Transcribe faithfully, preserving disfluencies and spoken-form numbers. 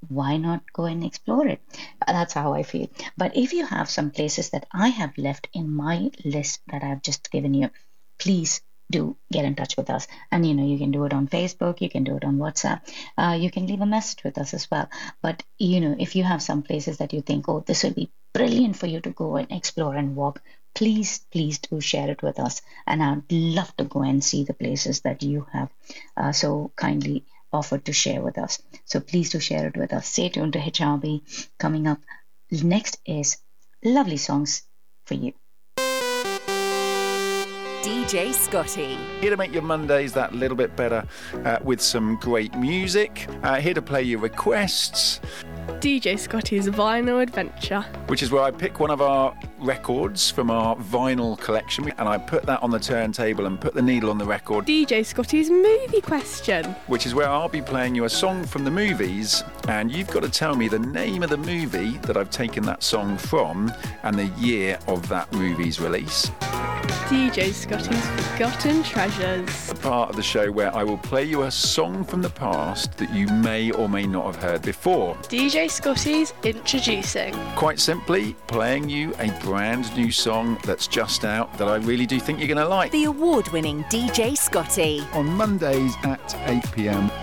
why not go and explore it? That's how I feel. But if you have some places that I have left in my list that I've just given you, please do get in touch with us. And you know, you can do it on Facebook, you can do it on WhatsApp, uh, you can leave a message with us as well. But you know, if you have some places that you think, oh, this will be brilliant for you to go and explore and walk, please, please do share it with us. And I'd love to go and see the places that you have uh, so kindly offered to share with us. So please do share it with us. Stay tuned to H R B. Coming up next is lovely songs for you. D J Scotty. Here to make your Mondays that little bit better uh, with some great music. Uh, here to play your requests. D J Scotty's Vinyl Adventure. Which is where I pick one of our records from our vinyl collection and I put that on the turntable and put the needle on the record. D J Scotty's Movie Question. Which is where I'll be playing you a song from the movies and you've got to tell me the name of the movie that I've taken that song from and the year of that movie's release. D J Scotty's Forgotten Treasures. A part of the show where I will play you a song from the past that you may or may not have heard before. D J Scotty's Introducing. Quite simply, playing you a brand new song that's just out that I really do think you're going to like. The award-winning D J Scotty. On Mondays at eight p m.